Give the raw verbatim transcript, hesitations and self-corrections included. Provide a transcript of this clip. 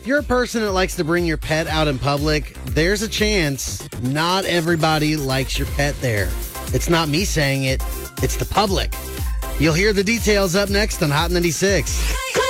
If you're a person that likes to bring your pet out in public, there's a chance not everybody likes your pet there. It's not me saying it, it's the public. You'll hear the details up next on Hot ninety-six.